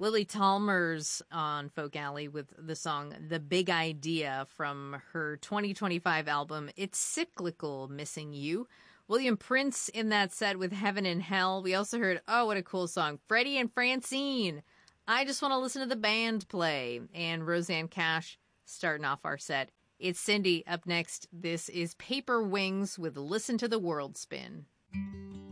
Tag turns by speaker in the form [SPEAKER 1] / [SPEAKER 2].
[SPEAKER 1] Lily Talmers on Folk Alley with the song The Big Idea from her 2025 album It's Cyclical, Missing You. William Prince in that set with Heaven and Hell. We also heard, oh, what a cool song, Freddie and Francine, I Just Want to Listen to the Band Play. And Roseanne Cash starting off our set. It's Cindy up next. This is Paper Wings with Listen to the World Spin.